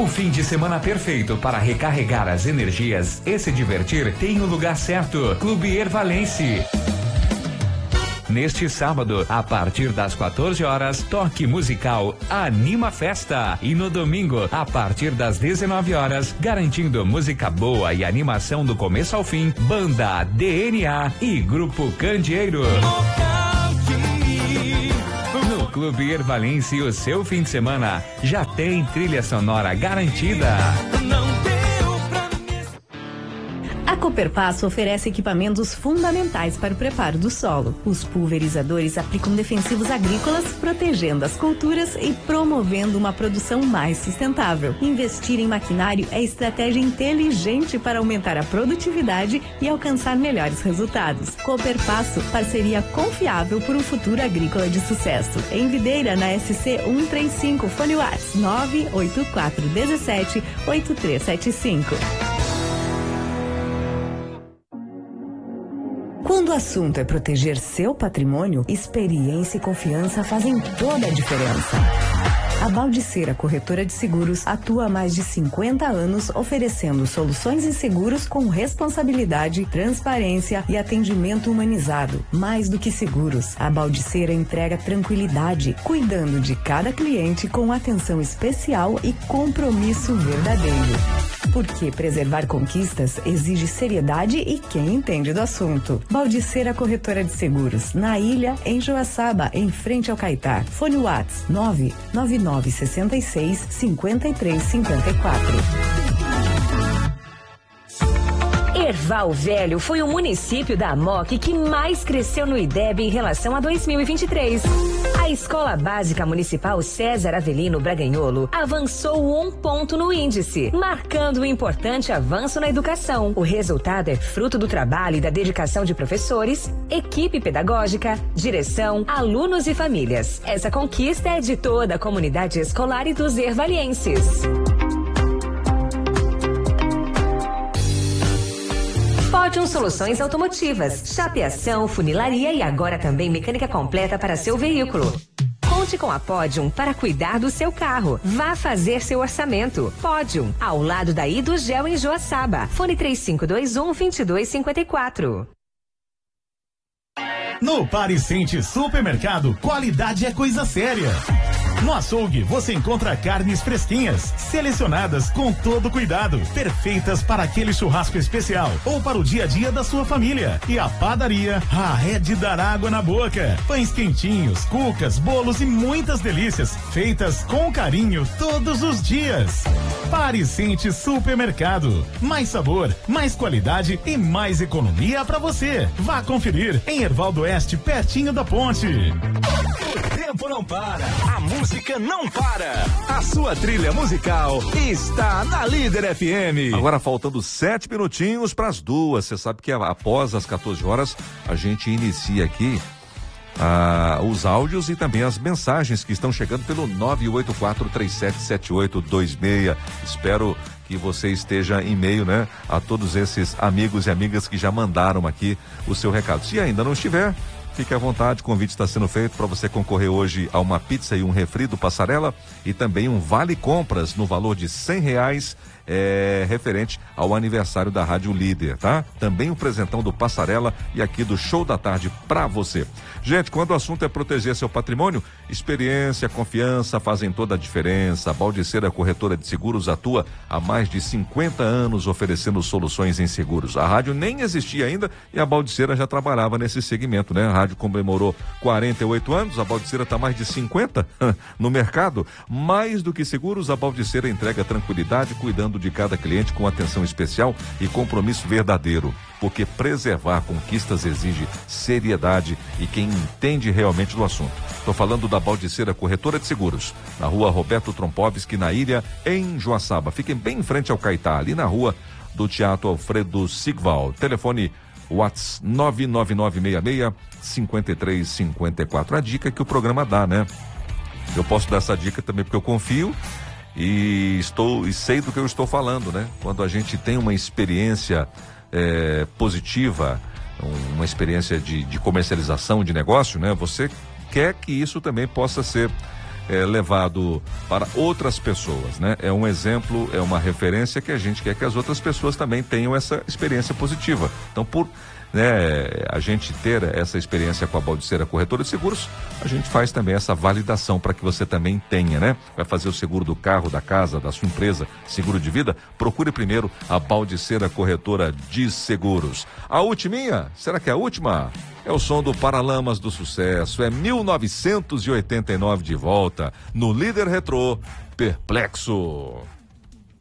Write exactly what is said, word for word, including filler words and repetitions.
O fim de semana perfeito para recarregar as energias e se divertir tem o lugar certo. Clube Ervalense. Neste sábado, a partir das quatorze horas, toque musical Anima Festa. E no domingo, a partir das dezenove horas, garantindo música boa e animação do começo ao fim, banda D N A e Grupo Candeeiro. No Clube Ervalense, o seu fim de semana já tem trilha sonora garantida. A Cooperpasso oferece equipamentos fundamentais para o preparo do solo. Os pulverizadores aplicam defensivos agrícolas, protegendo as culturas e promovendo uma produção mais sustentável. Investir em maquinário é estratégia inteligente para aumentar a produtividade e alcançar melhores resultados. Cooperpasso, parceria confiável por um futuro agrícola de sucesso. Em Videira, na S C cento e trinta e cinco, Fone Whats nove oito quatro um sete oito três sete cinco. Quando o assunto é proteger seu patrimônio, experiência e confiança fazem toda a diferença. A Baldiceira Corretora de Seguros atua há mais de cinquenta anos oferecendo soluções em seguros com responsabilidade, transparência e atendimento humanizado. Mais do que seguros, a Baldiceira entrega tranquilidade, cuidando de cada cliente com atenção especial e compromisso verdadeiro. Porque preservar conquistas exige seriedade e quem entende do assunto. Baldiceira Corretora de Seguros, na Ilha, em Joaçaba, em frente ao Caetá. Fone Whats nove nove nove seis seis cinco três cinco quatro. Erval Velho foi o município da Amoc que mais cresceu no I D E B em relação a dois mil e vinte e três. A Escola Básica Municipal César Avelino Braganholo avançou um ponto no índice, marcando um importante avanço na educação. O resultado é fruto do trabalho e da dedicação de professores, equipe pedagógica, direção, alunos e famílias. Essa conquista é de toda a comunidade escolar e dos ervalienses. Pódium Soluções Automotivas, chapeação, funilaria e agora também mecânica completa para seu veículo. Conte com a Pódium para cuidar do seu carro. Vá fazer seu orçamento. Pódium, ao lado da Hidrogel em Joaçaba. Fone três cinco dois um, dois dois cinco quatro. No Pariscente Supermercado, qualidade é coisa séria. No açougue, você encontra carnes fresquinhas, selecionadas com todo cuidado, perfeitas para aquele churrasco especial ou para o dia a dia da sua família. E a padaria, ah, é de dar água na boca. Pães quentinhos, cucas, bolos e muitas delícias, feitas com carinho todos os dias. Pariscente Supermercado, mais sabor, mais qualidade e mais economia para você. Vá conferir em Erval do Oeste, pertinho da ponte. O tempo não para, a música não para. A sua trilha musical está na Líder F M. Agora faltando sete minutinhos para as duas. Você sabe que após as quatorze horas a gente inicia aqui ah, os áudios e também as mensagens que estão chegando pelo nove oito quatro três sete sete oito dois seis. Espero que você esteja em meio, né, a todos esses amigos e amigas que já mandaram aqui o seu recado. Se ainda não estiver, fique à vontade, o convite está sendo feito para você concorrer hoje a uma pizza e um refri do Passarela e também um vale compras no valor de cem reais, é, referente ao aniversário da Rádio Líder, tá? Também o presentão do Passarela e aqui do Show da Tarde para você. Gente, quando o assunto é proteger seu patrimônio, experiência, confiança fazem toda a diferença. A Baldiceira Corretora de Seguros atua há mais de cinquenta anos oferecendo soluções em seguros. A rádio nem existia ainda e a Baldiceira já trabalhava nesse segmento, né? A rádio comemorou quarenta e oito anos, a Baldiceira está mais de cinquenta no mercado. Mais do que seguros, a Baldiceira entrega tranquilidade, cuidando de cada cliente com atenção especial e compromisso verdadeiro, porque preservar conquistas exige seriedade e quem entende realmente do assunto. Estou falando da Baldiceira Corretora de Seguros, na rua Roberto Trompovski, na Ilha, em Joaçaba. Fiquem bem em frente ao Caetá, ali na rua do Teatro Alfredo Sigval. Telefone Whats nove nove nove seis seis cinco três cinco quatro. A dica que o programa dá, né? Eu posso dar essa dica também porque eu confio e estou e sei do que eu estou falando, né? Quando a gente tem uma experiência é, positiva, uma experiência de, de comercialização de negócio, né? Você quer que isso também possa ser é, levado para outras pessoas, né? É um exemplo, é uma referência que a gente quer que as outras pessoas também tenham essa experiência positiva. Então, por né, a gente ter essa experiência com a Baldiceira Corretora de Seguros, a gente faz também essa validação para que você também tenha, né? Vai fazer o seguro do carro, da casa, da sua empresa, seguro de vida? Procure primeiro a Baldiceira Corretora de Seguros. A ultiminha? Será que é a última? É o som do Paralamas do Sucesso, é mil novecentos e oitenta e nove de volta, no Líder Retrô, Perplexo.